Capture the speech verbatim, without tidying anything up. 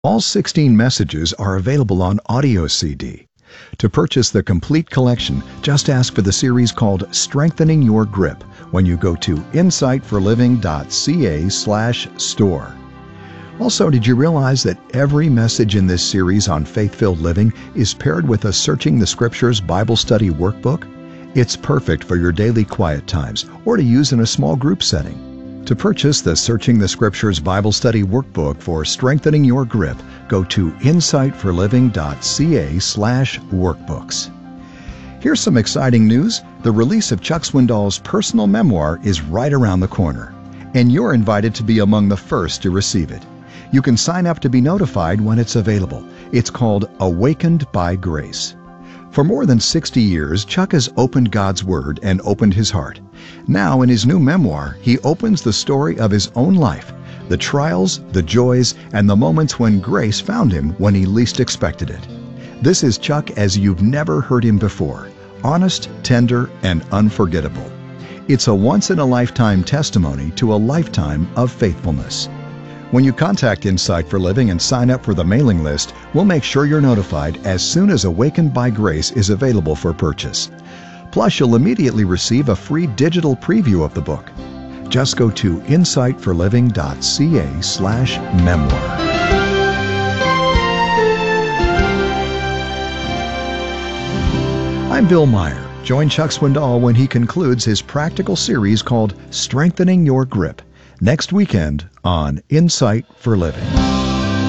All sixteen messages are available on audio C D. To purchase the complete collection, just ask for the series called Strengthening Your Grip when you go to insight for living dot c a slash store. Also, did you realize that every message in this series on faith-filled living is paired with a Searching the Scriptures Bible study workbook? It's perfect for your daily quiet times or to use in a small group setting. To purchase the Searching the Scriptures Bible study workbook for Strengthening Your Grip, go to insight for living dot c a slash workbooks. Here's some exciting news. The release of Chuck Swindoll's personal memoir is right around the corner, and you're invited to be among the first to receive it. You can sign up to be notified when it's available. It's called Awakened by Grace. For more than sixty years, Chuck has opened God's Word and opened his heart. Now, in his new memoir, he opens the story of his own life, the trials, the joys, and the moments when grace found him when he least expected it. This is Chuck as you've never heard him before, honest, tender, and unforgettable. It's a once-in-a-lifetime testimony to a lifetime of faithfulness. When you contact Insight for Living and sign up for the mailing list, we'll make sure you're notified as soon as Awakened by Grace is available for purchase. Plus, you'll immediately receive a free digital preview of the book. Just go to insight for living dot c a slash memoir. I'm Bill Meyer. Join Chuck Swindoll when he concludes his practical series called Strengthening Your Grip next weekend on Insight for Living.